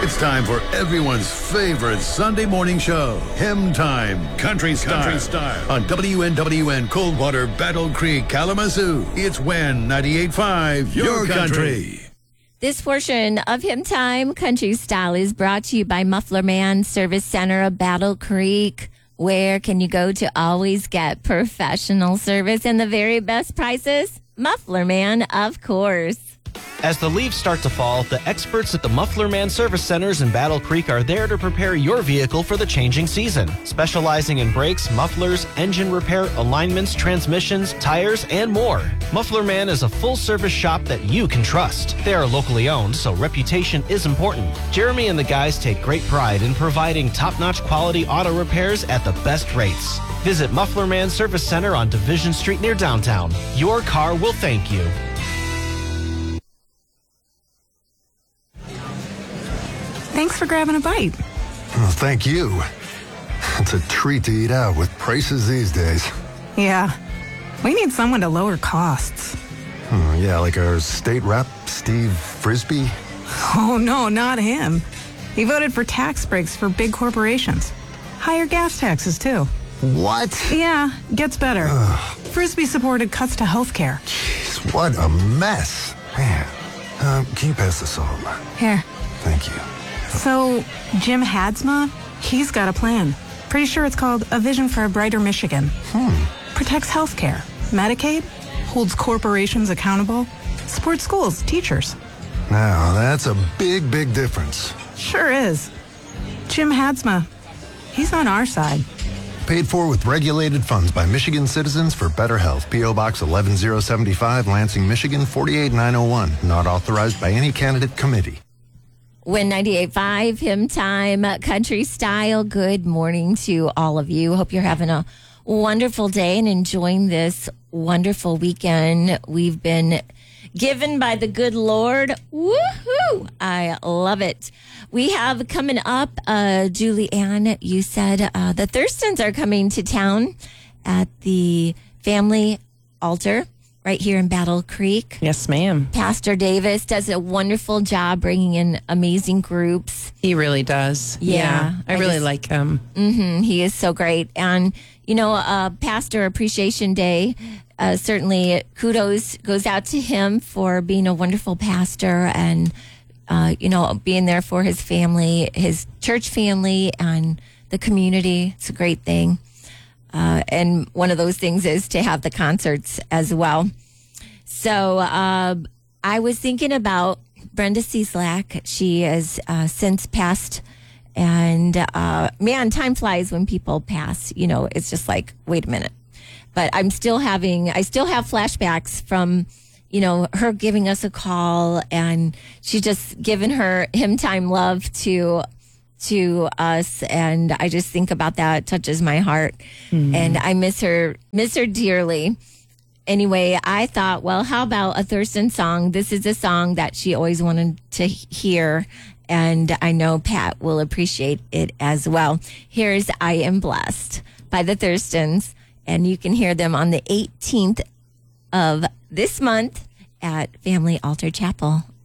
It's time for everyone's favorite Sunday morning show, Hymn Time, Country Style, on WNWN Coldwater, Battle Creek, Kalamazoo. It's WEN 98.5, your country. This portion of Hymn Time, Country Style, is brought to you by Muffler Man Service Center of Battle Creek. Where can you go to always get professional service and the very best prices? Muffler Man, of course. As the leaves start to fall, the experts at the Muffler Man Service Centers in Battle Creek are there to prepare your vehicle for the changing season. Specializing in brakes, mufflers, engine repair, alignments, transmissions, tires, and more. Muffler Man is a full-service shop that you can trust. They are locally owned, so reputation is important. Jeremy and the guys take great pride in providing top-notch quality auto repairs at the best rates. Visit Muffler Man Service Center on Division Street near downtown. Your car will thank you. Thanks for grabbing a bite. Oh, thank you. It's a treat to eat out with prices these days. Yeah, we need someone to lower costs. Oh, yeah, like our state rep, Steve Frisbee. Oh, no, not him. He voted for tax breaks for big corporations. Higher gas taxes, too. What? Yeah, gets better. Frisbee supported cuts to health care. Jeez, what a mess. Man, can you pass the salt? Here. Thank you. So, Jim Hadsma, he's got a plan. Pretty sure it's called A Vision for a Brighter Michigan. Protects healthcare, Medicaid, holds corporations accountable, supports schools, teachers. Now, that's a big, big difference. Sure is. Jim Hadsma, he's on our side. Paid for with regulated funds by Michigan Citizens for Better Health. P.O. Box 11075, Lansing, Michigan 48901. Not authorized by any candidate committee. WEN 98.5, Hymn Time, Country Style. Good morning to all of you. Hope you're having a wonderful day and enjoying this wonderful weekend we've been given by the good Lord. Woohoo! I love it. We have coming up, Julie Ann, you said the Thurstons are coming to town at the family altar right here in Battle Creek. Yes, ma'am. Pastor Davis does a wonderful job bringing in amazing groups. He really does. Yeah. I really like him. He is so great. And, you know, Pastor Appreciation Day, certainly kudos goes out to him for being a wonderful pastor and, you know, being there for his family, his church family, and the community. It's a great thing. And one of those things is to have the concerts as well. So I was thinking about Brenda Cieslak. She has since passed. And man, time flies when people pass. You know, it's just like, wait a minute. But I still have flashbacks from, you know, her giving us a call. And she just given her hymn time love to us, and I just think about that. It touches my heart. And I miss her dearly. Anyway, I thought, well, how about a Thurston song? This is a song that she always wanted to hear, and I know Pat will appreciate it as well. Here's I Am Blessed by the Thurstons, and you can hear them on the 18th of this month at Family Altar Chapel